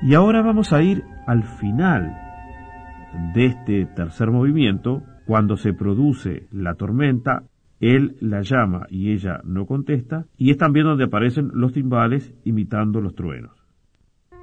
Y ahora vamos a ir al final de este tercer movimiento, cuando se produce la tormenta. Él la llama y ella no contesta, y es también donde aparecen los timbales imitando los truenos.